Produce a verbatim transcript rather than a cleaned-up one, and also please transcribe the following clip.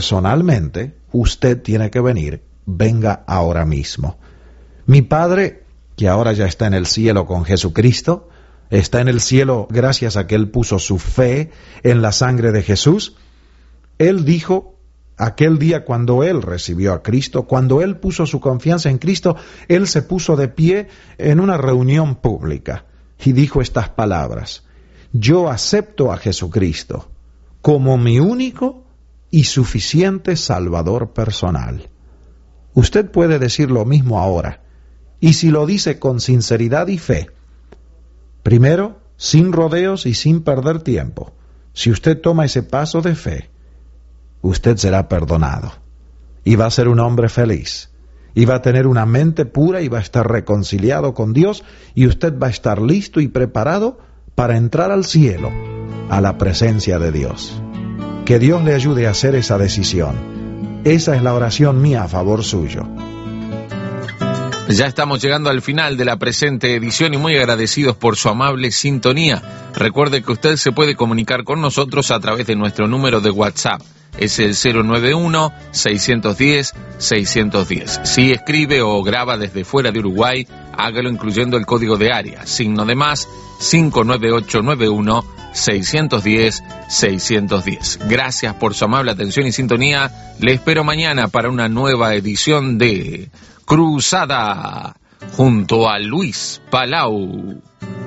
personalmente, usted tiene que venir. Venga ahora mismo. Mi Padre, que ahora ya está en el cielo con Jesucristo, está en el cielo gracias a que Él puso su fe en la sangre de Jesús. Él dijo, aquel día cuando Él recibió a Cristo, cuando Él puso su confianza en Cristo, Él se puso de pie en una reunión pública y dijo estas palabras: yo acepto a Jesucristo como mi único y suficiente Salvador personal. Usted puede decir lo mismo ahora, y si lo dice con sinceridad y fe, primero, sin rodeos y sin perder tiempo, si usted toma ese paso de fe, usted será perdonado, y va a ser un hombre feliz, y va a tener una mente pura, y va a estar reconciliado con Dios, y usted va a estar listo y preparado para entrar al cielo, a la presencia de Dios. Que Dios le ayude a hacer esa decisión. Esa es la oración mía a favor suyo. Ya estamos llegando al final de la presente edición y muy agradecidos por su amable sintonía. Recuerde que usted se puede comunicar con nosotros a través de nuestro número de WhatsApp. Es el cero nueve uno, seis uno cero, seis uno cero. Si escribe o graba desde fuera de Uruguay, hágalo incluyendo el código de área, signo de más, cinco nueve ocho nueve uno, seis uno cero, seis uno cero. Gracias por su amable atención y sintonía. Le espero mañana para una nueva edición de Cruzada junto a Luis Palau.